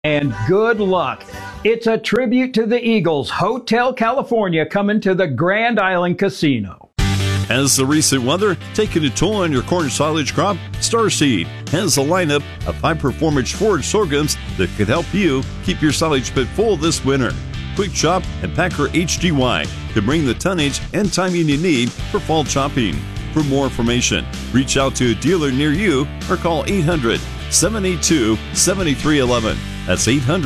And good luck. It's a tribute to the Eagles. Hotel California coming to the Grand Island Casino. Has the recent weather taken a toll on your corn silage crop? Starseed has a lineup of high-performance forage sorghums that could help you keep your silage pit full this winter. Quick Chop and Packer HDY to bring the tonnage and timing you need for fall chopping. For more information, reach out to a dealer near you or call 800-782-7311. That's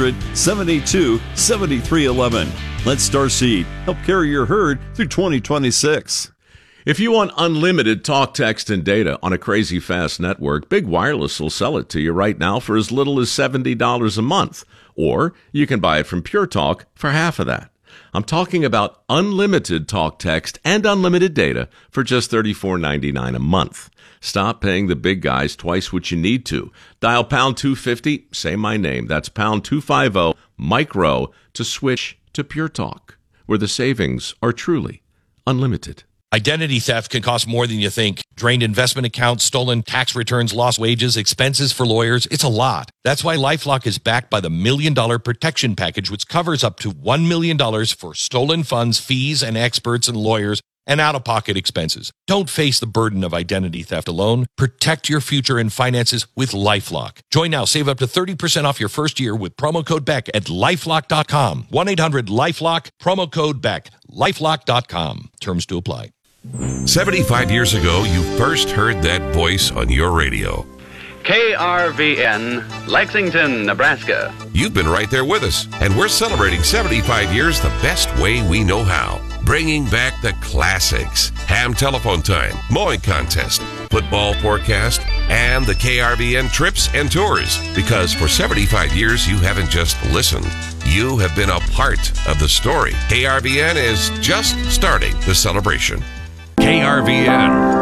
800-782-7311. Let Starseed help carry your herd through 2026. If you want unlimited talk, text, and data on a crazy fast network, Big Wireless will sell it to you right now for as little as $70 a month. Or you can buy it from Pure Talk for half of that. I'm talking about unlimited talk, text, and unlimited data for just $34.99 a month. Stop paying the big guys twice what you need to. Dial pound 250, say my name. That's pound 250, micro, to switch to Pure Talk, where the savings are truly unlimited. Identity theft can cost more than you think. Drained investment accounts, stolen tax returns, lost wages, expenses for lawyers. It's a lot. That's why LifeLock is backed by the $1 Million Protection Package, which covers up to $1 million for stolen funds, fees, and experts and lawyers, and out-of-pocket expenses. Don't face the burden of identity theft alone. Protect your future and finances with LifeLock. Join now. Save up to 30% off your first year with promo code BECK at LifeLock.com. 1-800-LifeLock, promo code BECK. LifeLock.com. Terms to apply. 75 years ago, you first heard that voice on your radio. KRVN, Lexington, Nebraska. You've been right there with us, and we're celebrating 75 years the best way we know how. Bringing back the classics. Ham telephone time, mowing contest, football forecast, and the KRVN trips and tours. Because for 75 years, you haven't just listened. You have been a part of the story. KRVN is just starting the celebration. KRVN.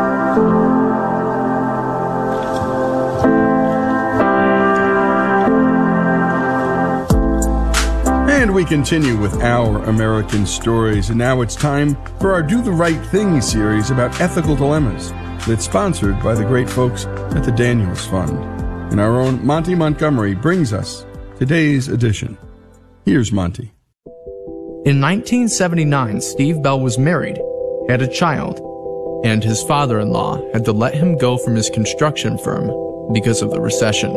And we continue with Our American Stories. And now it's time for our Do the Right Thing series about ethical dilemmas that's sponsored by the great folks at the Daniels Fund. And our own Monty Montgomery brings us today's edition. Here's Monty. In 1979, Steve Bell was married, had a child, and his father-in-law had to let him go from his construction firm because of the recession.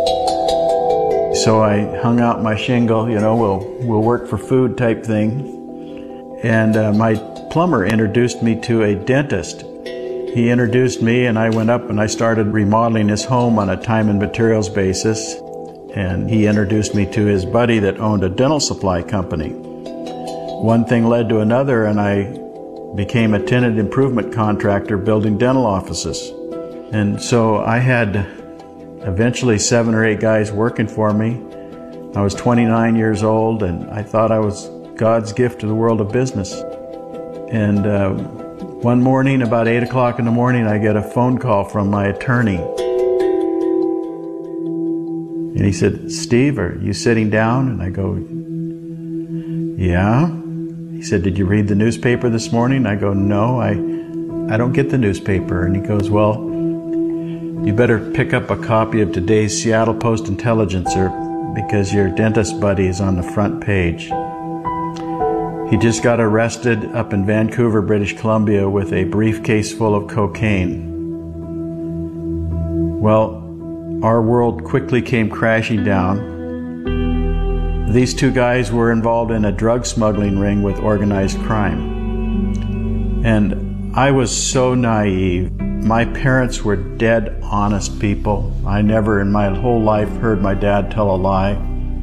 So I hung out my shingle, we'll work for food type thing. And my plumber introduced me to a dentist. He introduced me, and I went up and I started remodeling his home on a time and materials basis. And he introduced me to his buddy that owned a dental supply company. One thing led to another, and I became a tenant improvement contractor building dental offices. And so I had eventually 7 or 8 guys working for me. I was 29 years old, and I thought I was God's gift to the world of business. And one morning, about 8 o'clock in the morning, I get a phone call from my attorney. And he said, "Steve, are you sitting down?" And I go, "Yeah." He said, "Did you read the newspaper this morning?" I go, "No, I don't get the newspaper." And he goes, "Well, you better pick up a copy of today's Seattle Post-Intelligencer because your dentist buddy is on the front page. He just got arrested up in Vancouver, British Columbia with a briefcase full of cocaine." Well, our world quickly came crashing down. These 2 guys were involved in a drug smuggling ring with organized crime. And I was so naive. My parents were dead honest people. I never in my whole life heard my dad tell a lie.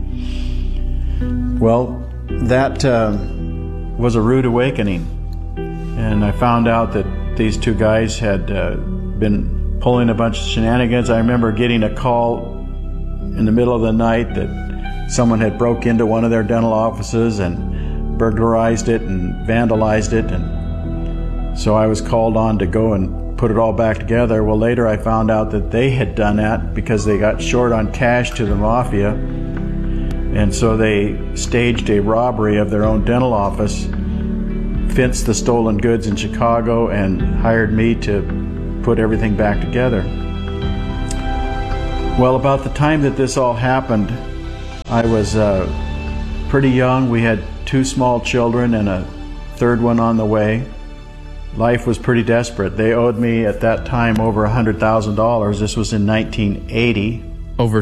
Well, that was a rude awakening. And I found out that these 2 guys had been pulling a bunch of shenanigans. I remember getting a call in the middle of the night that someone had broke into one of their dental offices and burglarized it and vandalized it. And so I was called on to go and put it all back together. Well, later I found out that they had done that because they got short on cash to the mafia. And so they staged a robbery of their own dental office, fenced the stolen goods in Chicago, and hired me to put everything back together. Well, about the time that this all happened, I was pretty young. We had 2 small children and a 3rd one on the way. Life was pretty desperate. They owed me at that time over $100,000. This was in 1980. Over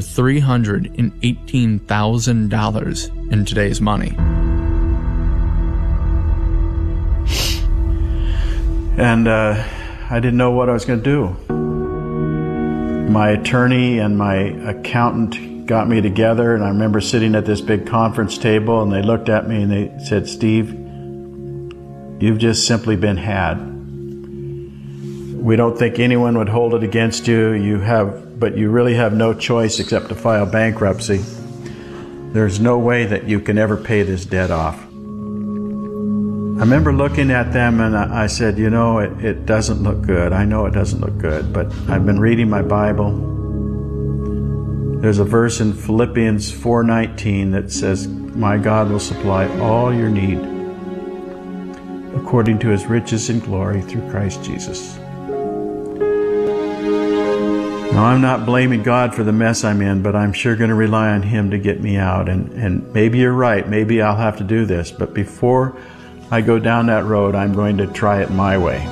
$318,000 in today's money. And I didn't know what I was going to do. My attorney and my accountant got me together, and I remember sitting at this big conference table, and they looked at me and they said, "Steve, you've just simply been had. We don't think anyone would hold it against you. But you really have no choice except to file bankruptcy. There's no way that you can ever pay this debt off." I remember looking at them and I said, "You know, it doesn't look good. I know it doesn't look good, but I've been reading my Bible. There's a verse in Philippians 4:19 that says, 'My God will supply all your need according to his riches and glory through Christ Jesus.'" Now, I'm not blaming God for the mess I'm in, but I'm sure going to rely on him to get me out. And maybe you're right. Maybe I'll have to do this. But before I go down that road, I'm going to try it my way.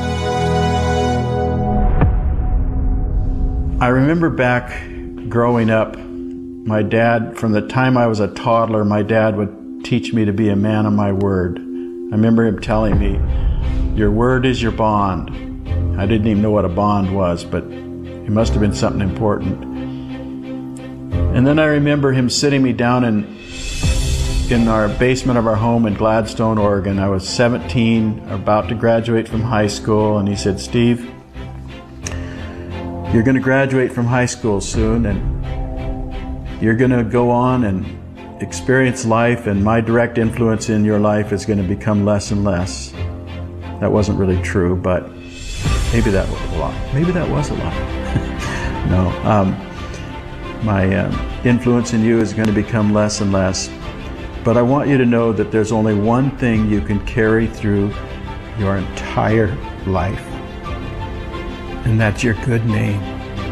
I remember back growing up, my dad, from the time I was a toddler, my dad would teach me to be a man of my word. I remember him telling me, "Your word is your bond." I didn't even know what a bond was, but it must have been something important. And then I remember him sitting me down in our basement of our home in Gladstone, Oregon. I was 17, about to graduate from high school, and he said, "Steve, you're going to graduate from high school soon, and you're going to go on and experience life, and my direct influence in your life is going to become less and less." That wasn't really true, but maybe that was a lot. Maybe that was a lot. No, my influence in you is going to become less and less. But I want you to know that there's only one thing you can carry through your entire life, and that's your good name.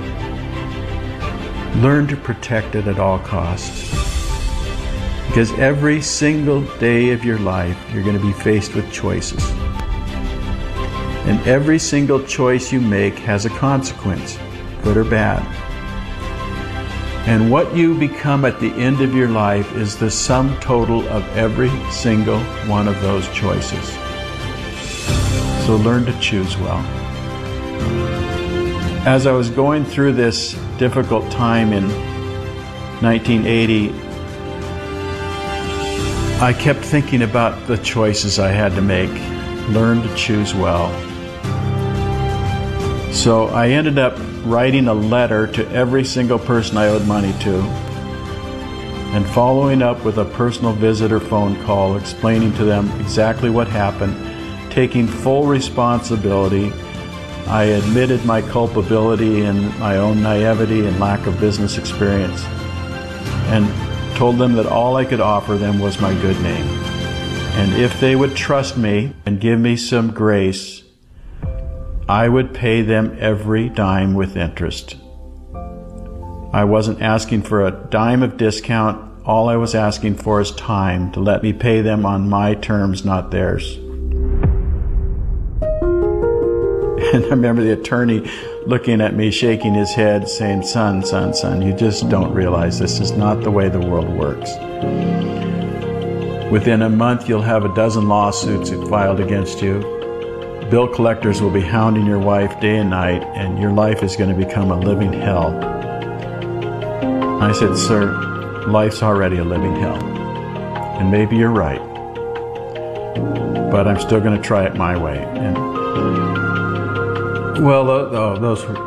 Learn to protect it at all costs. Because every single day of your life, you're going to be faced with choices. And every single choice you make has a consequence, good or bad. And what you become at the end of your life is the sum total of every single one of those choices. So learn to choose well. As I was going through this difficult time in 1980, I kept thinking about the choices I had to make. Learn to choose well. So I ended up writing a letter to every single person I owed money to, and following up with a personal visit or phone call explaining to them exactly what happened, taking full responsibility. I admitted my culpability and my own naivety and lack of business experience, and told them that all I could offer them was my good name. And if they would trust me and give me some grace, I would pay them every dime with interest. I wasn't asking for a dime of discount. All I was asking for is time to let me pay them on my terms, not theirs. And I remember the attorney looking at me, shaking his head, saying, son, you just don't realize this is not the way the world works. Within a month, you'll have a dozen lawsuits filed against you. Bill collectors will be hounding your wife day and night, and your life is going to become a living hell. I said, sir, life's already a living hell. And maybe you're right. But I'm still going to try it my way. And well, those were...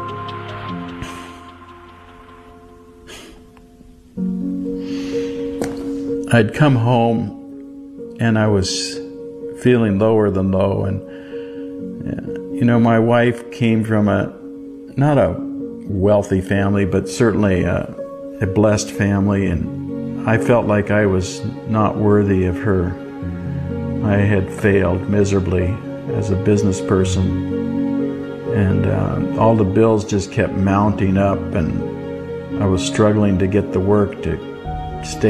I'd come home and I was feeling lower than low. And, you know, my wife came from not a wealthy family, but certainly a blessed family. And I felt like I was not worthy of her. I had failed miserably as a business person. And all the bills just kept mounting up, and I was struggling to get the work to stay